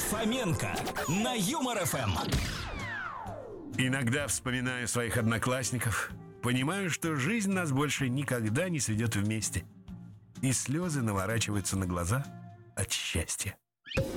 Фоменко на Юмор ФМ. Иногда вспоминаю своих одноклассников, понимаю, что жизнь нас больше никогда не сведет вместе. И слезы наворачиваются на глаза от счастья.